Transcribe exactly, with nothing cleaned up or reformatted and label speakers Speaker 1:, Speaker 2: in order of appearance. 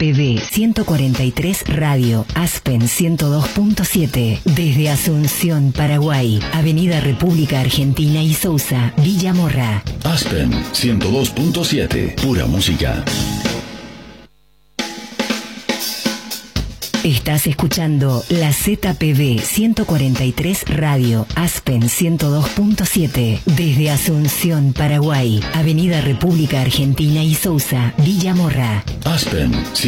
Speaker 1: P B ciento cuarenta y tres Radio, Aspen ciento dos punto siete. Desde Asunción, Paraguay, Avenida República Argentina y Sousa, Villa Morra.
Speaker 2: Aspen ciento dos punto siete. Pura música.
Speaker 1: Estás escuchando la Z P B ciento cuarenta y tres Radio, Aspen ciento dos punto siete. Desde Asunción, Paraguay, Avenida República Argentina y Sousa, Villa Morra.
Speaker 2: Aspen